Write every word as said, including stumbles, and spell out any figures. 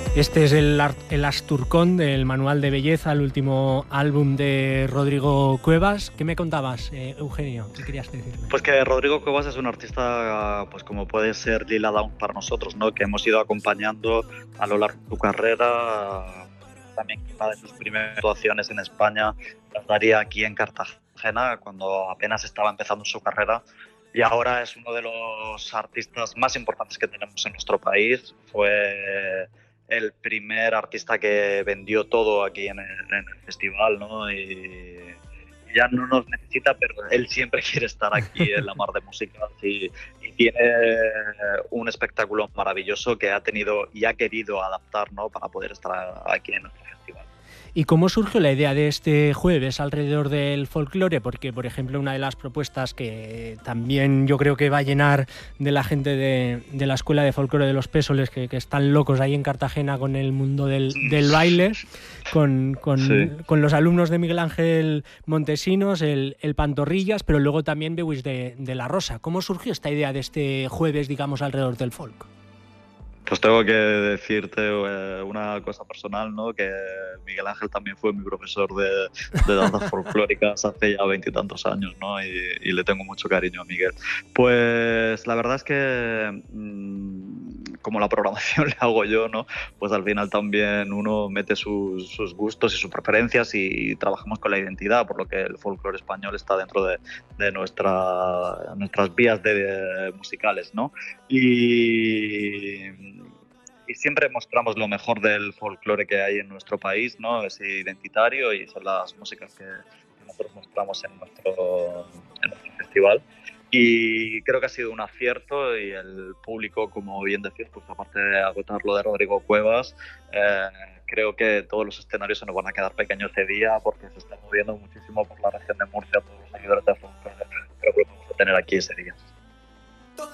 Este es el, el Asturcón del Manual de Belleza, el último álbum de Rodrigo Cuevas. ¿Qué me contabas, eh, Eugenio? ¿Qué querías decirme? Pues que Rodrigo Cuevas es un artista, pues como puede ser Lila Downs para nosotros, ¿no? Que hemos ido acompañando a lo largo de su carrera. También una de sus primeras actuaciones en España las daría aquí en Cartagena, cuando apenas estaba empezando su carrera. Y ahora es uno de los artistas más importantes que tenemos en nuestro país. Fue el primer artista que vendió todo aquí en el, en el festival, ¿no? Y ya no nos necesita, pero él siempre quiere estar aquí en la Mar de Música y, y tiene un espectáculo maravilloso que ha tenido y ha querido adaptar, ¿no? Para poder estar aquí en nuestro festival. ¿Y cómo surgió la idea de este jueves alrededor del folclore? Porque, por ejemplo, una de las propuestas que también yo creo que va a llenar de la gente de, de la Escuela de Folclore de los Pésoles, que, que están locos ahí en Cartagena con el mundo del, del baile, con, con, sí. con los alumnos de Miguel Ángel Montesinos, el, el Pantorrillas, pero luego también Bewis de, de la Rosa. ¿Cómo surgió esta idea de este jueves, digamos, alrededor del folk? Pues tengo que decirte eh, una cosa personal, ¿no? Que Miguel Ángel también fue mi profesor de, de danzas folclóricas hace ya veintitantos años, ¿no? Y, y le tengo mucho cariño a Miguel. Pues la verdad es que mmm, como la programación le hago yo, ¿no? Pues al final también uno mete sus, sus gustos y sus preferencias y, y trabajamos con la identidad, por lo que el folclore español está dentro de, de nuestra, nuestras vías de, de, musicales, ¿no? Y Y siempre mostramos lo mejor del folclore que hay en nuestro país, ¿no? Es identitario y son las músicas que nosotros mostramos en nuestro, en nuestro festival. Y creo que ha sido un acierto y el público, como bien decís, pues aparte de agotar lo de Rodrigo Cuevas, eh, creo que todos los escenarios se nos van a quedar pequeños ese día porque se está moviendo muchísimo por la región de Murcia, todos los seguidores de folclore. Creo que vamos a tener aquí ese día.